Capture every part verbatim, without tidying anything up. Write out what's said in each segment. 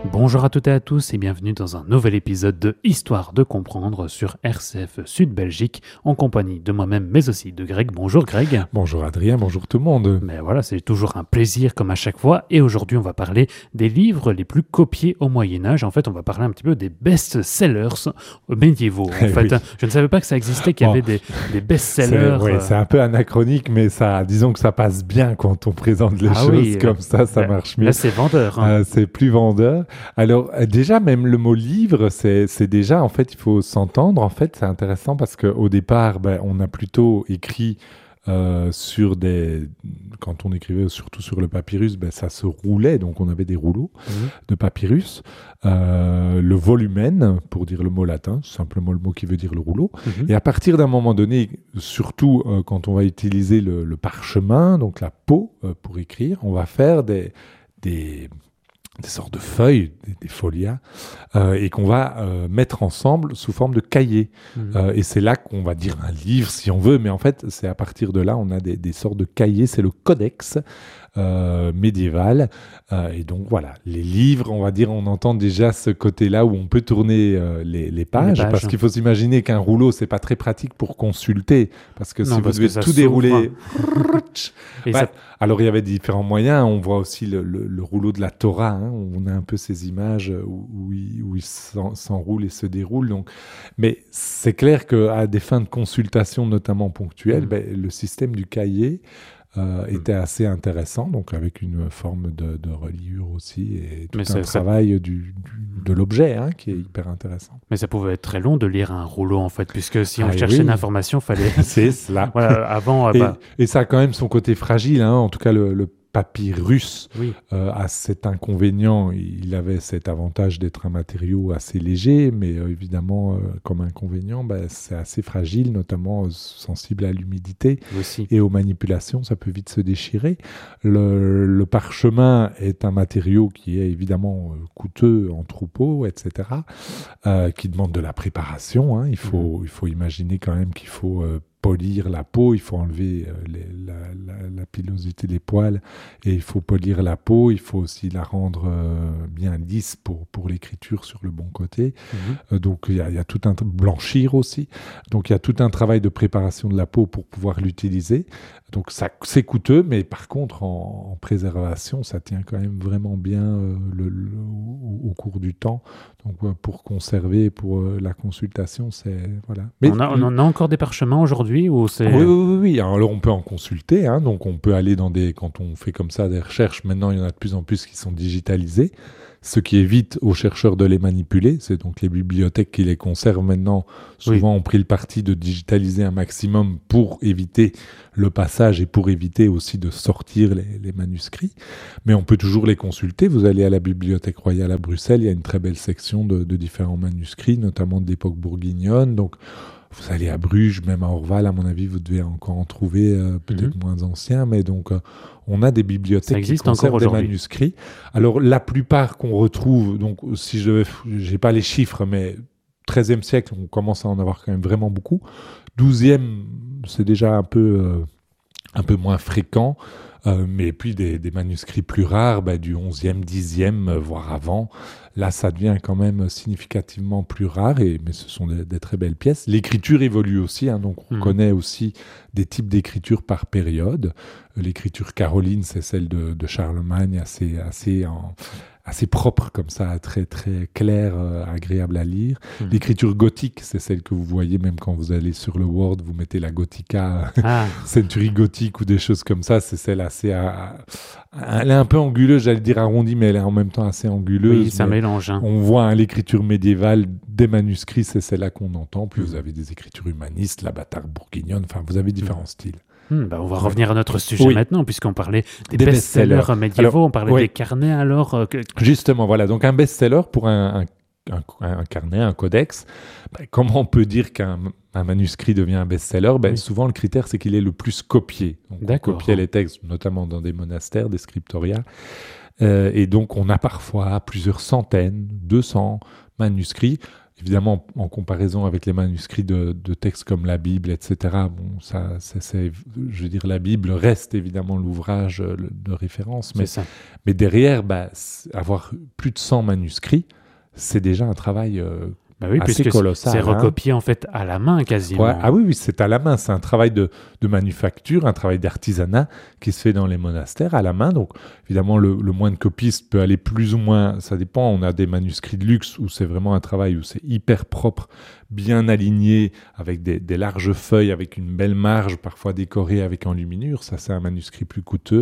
Bonjour à toutes et à tous et bienvenue dans un nouvel épisode de Histoire de comprendre sur R C F Sud Belgique en compagnie de moi-même mais aussi de Greg. Bonjour Greg. Bonjour Adrien, bonjour tout le monde. Mais voilà, c'est toujours un plaisir comme à chaque fois et aujourd'hui on va parler des livres les plus copiés au Moyen-Âge. En fait, on va parler un petit peu des best-sellers médiévaux. En fait, oui. Je ne savais pas que ça existait, qu'il y avait des, des best-sellers. C'est, oui, euh... c'est un peu anachronique, mais ça, disons que ça passe bien quand on présente les ah choses oui, comme ça, ça là, marche mieux. Là, c'est vendeur. Hein. Euh, c'est plus vendeur. Alors euh, déjà, même le mot livre, c'est, c'est déjà, en fait, il faut s'entendre. En fait, c'est intéressant parce qu'au départ, ben, on a plutôt écrit euh, sur des... Quand on écrivait surtout sur le papyrus, ben, ça se roulait, donc on avait des rouleaux mmh. de papyrus. Euh, le volumen, pour dire le mot latin, c'est simplement le mot qui veut dire le rouleau. Mmh. Et à partir d'un moment donné, surtout euh, quand on va utiliser le, le parchemin, donc la peau euh, pour écrire, on va faire des... des des sortes de feuilles, des, des folias, euh, et qu'on va euh, mettre ensemble sous forme de cahiers. Mmh. Euh, et c'est là qu'on va dire un livre, si on veut, mais en fait, c'est à partir de là, on a des, des sortes de cahiers, c'est le codex euh, médiéval. Euh, et donc, voilà, les livres, on va dire, on entend déjà ce côté-là où on peut tourner euh, les, les, pages, les pages, parce qu'il faut s'imaginer qu'un rouleau, c'est pas très pratique pour consulter, parce que non, si parce vous devez tout dérouler... et bah, ça... Alors, il y avait différents moyens. On voit aussi le, le, le rouleau de la Torah. Hein. On a un peu ces images où, où il, où il s'en, s'enroule et se déroule. Donc... Mais c'est clair qu'à des fins de consultation, notamment ponctuelles, mmh. ben, le système du cahier euh, mmh. était assez intéressant, donc avec une forme de, de reliure aussi et tout Mais un travail ça... du, du, de l'objet hein, qui est hyper intéressant. Mais ça pouvait être très long de lire un rouleau, en fait, puisque si on ah, cherchait oui. une information, il fallait... c'est cela. Voilà, avant, et, bah... et ça a quand même son côté fragile, hein, en tout cas le, le papyrus oui. euh, a cet inconvénient, il avait cet avantage d'être un matériau assez léger, mais euh, évidemment, euh, comme inconvénient, bah, c'est assez fragile, notamment euh, sensible à l'humidité Aussi. et aux manipulations, ça peut vite se déchirer. Le, le parchemin est un matériau qui est évidemment euh, coûteux en troupeau, et cetera, euh, qui demande de la préparation. Hein. Il faut, mmh. il faut imaginer quand même qu'il faut... Euh, polir la peau, il faut enlever euh, les, la, la, la pilosité des poils et il faut polir la peau, il faut aussi la rendre euh, bien lisse pour, pour l'écriture sur le bon côté. Mmh. Euh, donc il y, y a tout un... blanchir aussi. Donc il y a tout un travail de préparation de la peau pour pouvoir l'utiliser. Donc ça, c'est coûteux, mais par contre en, en préservation, ça tient quand même vraiment bien euh, le, le, au, au cours du temps. Donc euh, pour conserver, pour euh, la consultation, c'est... voilà. Mais on, a, on en a encore des parchemins aujourd'hui ou c'est... Oui, oui, oui. Alors on peut en consulter, hein, donc on peut aller dans des... Quand on fait comme ça des recherches, maintenant il y en a de plus en plus qui sont digitalisées, ce qui évite aux chercheurs de les manipuler. C'est donc les bibliothèques qui les conservent maintenant, souvent oui. ont pris le parti de digitaliser un maximum pour éviter le passage et pour éviter aussi de sortir les, les manuscrits. Mais on peut toujours les consulter. Vous allez à la Bibliothèque royale à Bruxelles, il y a une très belle section de, de différents manuscrits, notamment de l'époque bourguignonne. Donc, vous allez à Bruges, même à Orval, à mon avis, vous devez encore en trouver euh, peut-être mm-hmm. moins anciens. Mais donc, euh, on a des bibliothèques qui conservent des manuscrits. Alors, la plupart qu'on retrouve, donc si je n'ai pas les chiffres, mais treizième siècle, on commence à en avoir quand même vraiment beaucoup. douzième, c'est déjà un peu, euh, un peu moins fréquent. Euh, mais puis des, des manuscrits plus rares, bah, du onzième, dixième, euh, voire avant. Là, ça devient quand même significativement plus rare, et, mais ce sont des, des très belles pièces. L'écriture évolue aussi, hein, donc on mmh. connaît aussi des types d'écriture par période. L'écriture caroline, c'est celle de, de Charlemagne, assez, assez, en, assez propre comme ça, très, très claire, euh, agréable à lire. Mmh. L'écriture gothique, c'est celle que vous voyez même quand vous allez sur le Word, vous mettez la Gothica, ah. Century gothique ou des choses comme ça, c'est celle assez... À, à, elle est un peu anguleuse, j'allais dire arrondie, mais elle est en même temps assez anguleuse. Oui, ça mélange. Hein. On voit hein, l'écriture médiévale des manuscrits, c'est celle-là qu'on entend. Puis mmh. vous avez des écritures humanistes, la bâtarde bourguignonne, enfin vous avez différents mmh. styles. Mmh, bah on va revenir à notre sujet oui. maintenant, puisqu'on parlait des, des best-sellers, best-sellers médiévaux, alors, on parlait oui. des carnets alors. Euh, que... Justement, voilà. Donc un best-seller pour un, un, un, un carnet, un codex, bah, comment on peut dire qu'un un manuscrit devient un best-seller? Ben, oui. Souvent, le critère, c'est qu'il est le plus copié. Donc, D'accord. On copiait les textes, notamment dans des monastères, des scriptoria. Euh, et donc, on a parfois plusieurs centaines, deux cents manuscrits. évidemment, en comparaison avec les manuscrits de, de textes comme la Bible, et cetera, bon, ça, c'est, c'est, je veux dire, la Bible reste évidemment l'ouvrage de référence, mais, mais derrière, bah, avoir plus de cent manuscrits, c'est déjà un travail euh, bah oui, assez colossal. C'est recopié hein. en fait à la main quasiment. Ouais, ah oui, oui, c'est à la main. C'est un travail de, de manufacture, un travail d'artisanat qui se fait dans les monastères à la main. Donc évidemment, le, le moine copiste peut aller plus ou moins, ça dépend. On a des manuscrits de luxe où c'est vraiment un travail où c'est hyper propre, bien aligné, avec des, des larges feuilles, avec une belle marge, parfois décorée avec enluminure. Ça, c'est un manuscrit plus coûteux,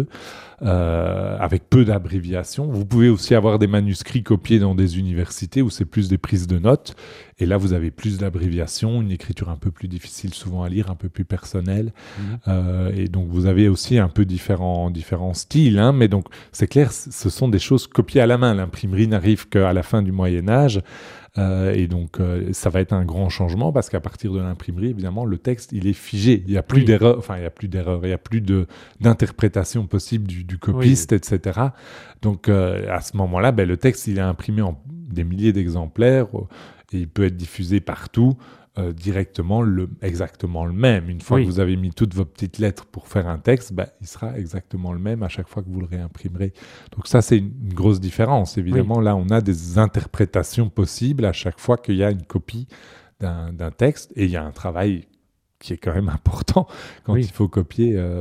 euh, avec peu d'abréviations. Vous pouvez aussi avoir des manuscrits copiés dans des universités où c'est plus des prises de notes. Et là, vous avez plus d'abréviations, une écriture un peu plus difficile souvent à lire, un peu plus personnelle. Mmh. Euh, et donc, vous avez aussi un peu différents, différents styles. Hein, mais donc, c'est clair, ce sont des choses copiées à la main. L'imprimerie n'arrive qu'à la fin du Moyen-Âge. Euh, et donc, euh, ça va être un grand changement parce qu'à partir de l'imprimerie, évidemment, le texte, il est figé. Il n'y a plus oui. d'erreur, enfin, il n'y a plus d'erreur, il n'y a plus de, d'interprétation possible du, du copiste, oui. et cetera. Donc, euh, à ce moment-là, ben, le texte, il est imprimé en des milliers d'exemplaires et il peut être diffusé partout. Euh, directement le, exactement le même. Une fois oui. que vous avez mis toutes vos petites lettres pour faire un texte, bah, il sera exactement le même à chaque fois que vous le réimprimerez. Donc ça, c'est une, une grosse différence. Évidemment, oui. là, on a des interprétations possibles à chaque fois qu'il y a une copie d'un, d'un texte et il y a un travail qui est quand même important quand oui. il faut copier euh,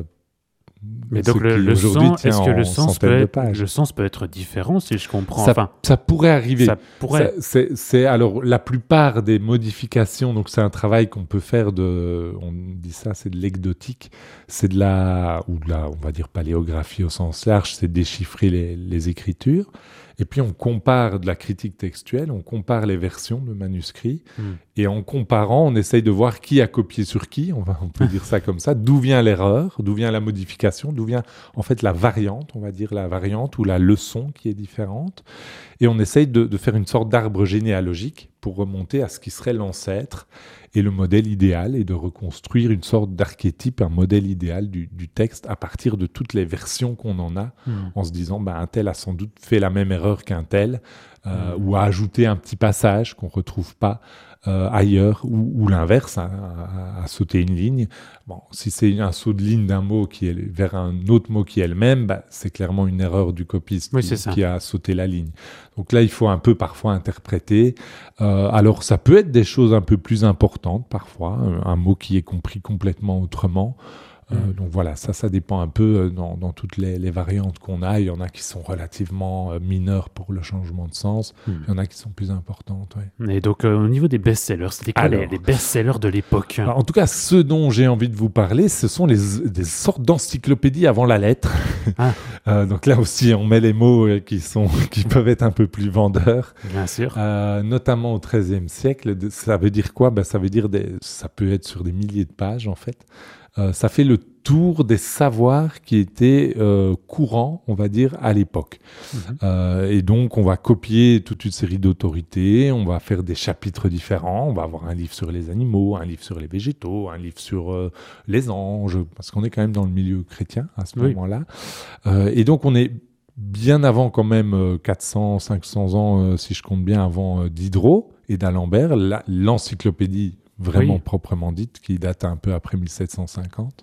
mais donc le, le sens, est-ce que le sens, peut être, le sens peut être différent si je comprends ça, enfin, ça pourrait arriver. Ça pourrait. Ça, c'est, c'est, alors, la plupart des modifications, donc c'est un travail qu'on peut faire de, on dit ça, c'est de l'ecdotique, c'est de la, ou de la, on va dire paléographie au sens large, c'est déchiffrer les, les écritures. Et puis on compare de la critique textuelle, on compare les versions de manuscrits, mmh. et en comparant, on essaye de voir qui a copié sur qui, on, va, on peut dire ça comme ça, d'où vient l'erreur, d'où vient la modification, d'où vient en fait la variante, on va dire la variante ou la leçon qui est différente. Et on essaye de, de faire une sorte d'arbre généalogique pour remonter à ce qui serait l'ancêtre et le modèle idéal, et de reconstruire une sorte d'archétype, un modèle idéal du, du texte à partir de toutes les versions qu'on en a, mmh. en se disant bah, un tel a sans doute fait la même erreur qu'un tel, euh, mmh. ou a ajouté un petit passage qu'on ne retrouve pas euh, ailleurs, ou, ou l'inverse, hein, à, à sauter une ligne. Bon, si c'est un saut de ligne d'un mot qui est vers un autre mot qui est le même, bah, c'est clairement une erreur du copiste oui, qui, qui a sauté la ligne. Donc là, il faut un peu parfois interpréter. Euh, alors, ça peut être des choses un peu plus importantes parfois, un, un mot qui est compris complètement autrement. Euh, mmh. Donc voilà, ça, ça dépend un peu dans, dans toutes les, les variantes qu'on a. Il y en a qui sont relativement euh, mineures pour le changement de sens. Mmh. Il y en a qui sont plus importantes. Ouais. Et donc, euh, au niveau des best-sellers, c'était quoi alors, les, les best-sellers de l'époque ? En tout cas, ceux dont j'ai envie de vous parler, ce sont les, des sortes d'encyclopédies avant la lettre. Ah. euh, donc là aussi, on met les mots qui, sont, qui peuvent être un peu plus vendeurs. Bien sûr. Euh, notamment au treizième siècle. Ça veut dire quoi ? Ben, ça veut dire des, ça peut être sur des milliers de pages, en fait. Euh, ça fait le tour des savoirs qui étaient euh, courants, on va dire, à l'époque. Mmh. Euh, et donc, on va copier toute une série d'autorités, on va faire des chapitres différents, on va avoir un livre sur les animaux, un livre sur les végétaux, un livre sur euh, les anges, parce qu'on est quand même dans le milieu chrétien à ce oui. moment-là. Euh, et donc, on est bien avant quand même euh, quatre cents, cinq cents ans, euh, si je compte bien, avant euh, Diderot et d'Alembert, la, l'encyclopédie vraiment oui. proprement dite, qui date un peu après mille sept cent cinquante.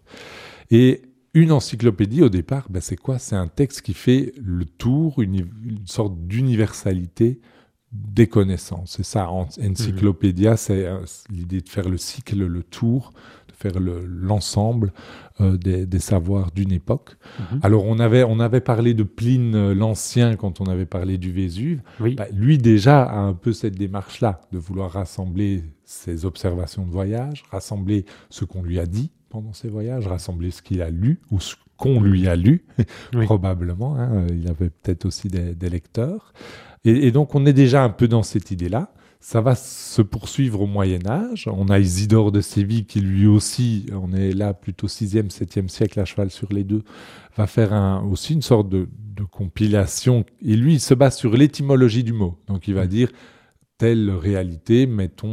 Et une encyclopédie, au départ, ben c'est quoi ? C'est un texte qui fait le tour, une, une sorte d'universalité des connaissances. C'est ça, encyclopédia, mmh. c'est euh, l'idée de faire le cycle, le tour, de faire le, l'ensemble euh, des, des savoirs d'une époque. Mmh. Alors, on avait, on avait parlé de Pline euh, l'Ancien quand on avait parlé du Vésuve. Oui. Ben, lui, déjà, a un peu cette démarche-là, de vouloir rassembler ses observations de voyage, rassembler ce qu'on lui a dit pendant ses voyages, rassembler ce qu'il a lu ou ce qu'on lui a lu, oui. probablement. Hein, il avait peut-être aussi des, des lecteurs. Et, et donc, on est déjà un peu dans cette idée-là. Ça va se poursuivre au Moyen-Âge. On a Isidore de Séville qui, lui aussi, on est là plutôt sixième, septième siècle, à cheval sur les deux, va faire un, aussi une sorte de, de compilation. Et lui, il se base sur l'étymologie du mot. Donc, il va dire telle réalité, mettons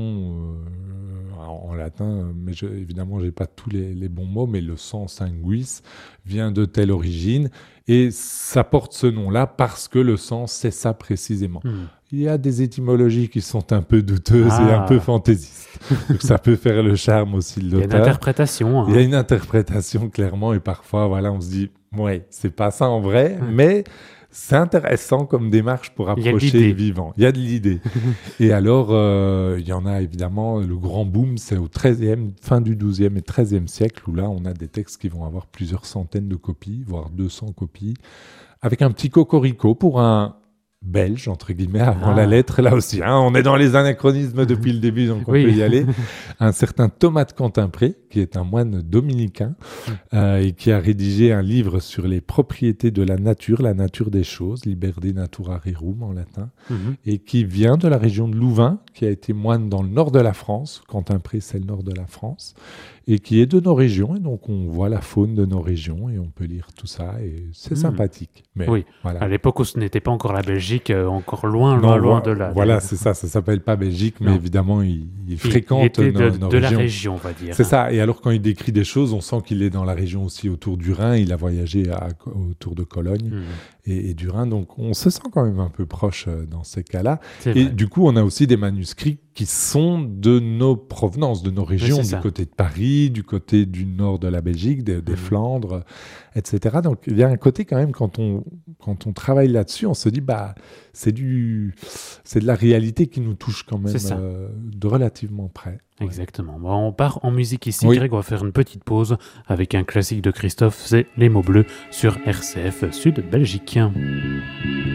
euh, en, en latin, mais je, évidemment, je n'ai pas tous les, les bons mots, mais le sens sanguis vient de telle origine, et ça porte ce nom-là parce que le sens, c'est ça précisément. Mmh. il y a des étymologies qui sont un peu douteuses Ah. et un peu fantaisistes. Donc ça peut faire le charme aussi de Il y a une l'auteur. interprétation. hein. Il y a une interprétation clairement et parfois voilà on se dit ouais c'est pas ça en vrai Ouais. mais c'est intéressant comme démarche pour Il y a de approcher l'idée. le vivant. Il y a de l'idée. Et alors euh, il y en a évidemment le grand boom c'est au treizième, fin du douzième et treizième siècle où là on a des textes qui vont avoir plusieurs centaines de copies voire deux cents copies avec un petit cocorico pour un belge, entre guillemets, avant Ah. la lettre, là aussi. Hein, on est dans les anachronismes depuis le début, donc on Oui. peut y aller. Un certain Thomas de Cantimpré, qui est un moine dominicain, euh, et qui a rédigé un livre sur les propriétés de la nature, la nature des choses, Liber de Natura Rerum en latin, Mhm. et qui vient de la région de Louvain, qui a été moine dans le nord de la France. Cantimpré, c'est le nord de la France, et qui est de nos régions, et donc on voit la faune de nos régions, et on peut lire tout ça, et c'est Mhm. sympathique. Mais Oui. voilà. À l'époque où ce n'était pas encore la Belgique, euh, encore loin, loin, Non, loin vo- de là. Voilà, c'est ça, ça s'appelle pas Belgique, mais Non. évidemment, il, il Il- fréquente il était nos, de, nos de la régions. région, on va dire. C'est ça, et alors quand il décrit des choses, on sent qu'il est dans la région aussi autour du Rhin, il a voyagé à- autour de Cologne Mhm. et, et du Rhin, donc on se sent quand même un peu proche euh, dans ces cas-là. C'est Et vrai. du coup, on a aussi des manuscrits qui sont de nos provenances, de nos régions, c'est du ça. côté de Paris, du côté du nord de la Belgique, des, des Mhm. Flandres, et cetera. Donc il y a un côté quand même, quand on, quand on travaille là-dessus, on se dit, bah, c'est du, c'est de la réalité qui nous touche quand même C'est ça. euh, de relativement près. Ouais. Exactement. Bon, on part en musique ici. Oui. Greg, on va faire une petite pause avec un classique de Christophe, c'est Les mots bleus sur R C F Sud Belgique.